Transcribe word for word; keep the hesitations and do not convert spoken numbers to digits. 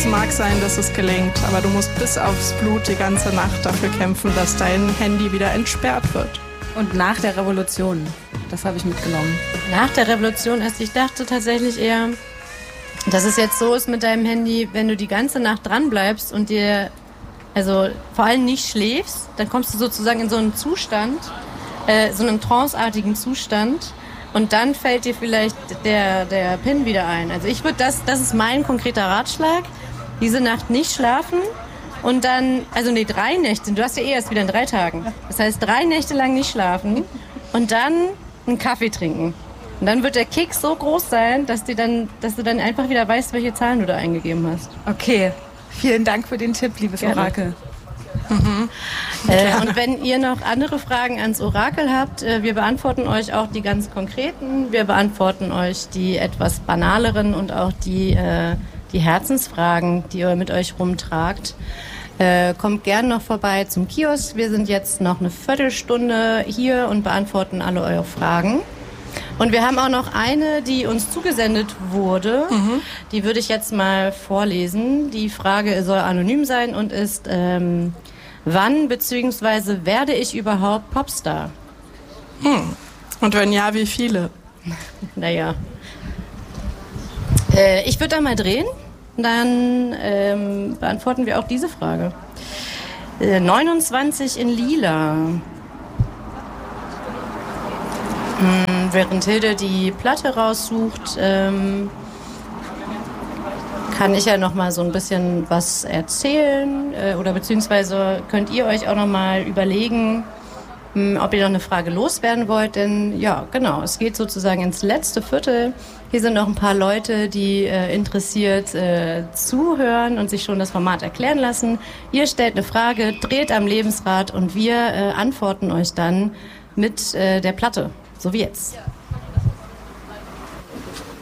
Es mag sein, dass es gelingt, aber du musst bis aufs Blut die ganze Nacht dafür kämpfen, dass dein Handy wieder entsperrt wird. Und nach der Revolution, das habe ich mitgenommen. Nach der Revolution erst, ich dachte tatsächlich eher, dass es jetzt so ist mit deinem Handy, wenn du die ganze Nacht dran bleibst und dir, also vor allem nicht schläfst, dann kommst du sozusagen in so einen Zustand, äh, so einen tranceartigen Zustand und dann fällt dir vielleicht der, der PIN wieder ein. Also ich würde das, das ist mein konkreter Ratschlag, diese Nacht nicht schlafen und dann, also nee, drei Nächte, du hast ja eh erst wieder in drei Tagen, das heißt drei Nächte lang nicht schlafen und dann einen Kaffee trinken. Und dann wird der Kick so groß sein, dass, die dann, dass du dann einfach wieder weißt, welche Zahlen du da eingegeben hast. Okay, vielen Dank für den Tipp, liebes Gerne. Orakel. Mhm. Äh, und wenn ihr noch andere Fragen ans Orakel habt, äh, wir beantworten euch auch die ganz konkreten, wir beantworten euch die etwas banaleren und auch die, äh, die Herzensfragen, die ihr mit euch rumtragt. Äh, kommt gern noch vorbei zum Kiosk. Wir sind jetzt noch eine Viertelstunde hier und beantworten alle eure Fragen. Und wir haben auch noch eine, die uns zugesendet wurde. Mhm. Die würde ich jetzt mal vorlesen. Die Frage soll anonym sein und ist, ähm, wann bzw. werde ich überhaupt Popstar? Hm. Und wenn ja, wie viele? Naja. Äh, ich würde da mal drehen. Dann ähm, beantworten wir auch diese Frage. Äh, neunundzwanzig in Lila. Hm, während Hilde die Platte raussucht, ähm, kann ich ja noch mal so ein bisschen was erzählen äh, oder beziehungsweise könnt ihr euch auch noch mal überlegen, mh, ob ihr noch eine Frage loswerden wollt, denn ja, genau, es geht sozusagen ins letzte Viertel. Hier sind noch ein paar Leute, die äh, interessiert äh, zuhören und sich schon das Format erklären lassen. Ihr stellt eine Frage, dreht am Lebensrad und wir äh, antworten euch dann mit äh, der Platte. So wie jetzt.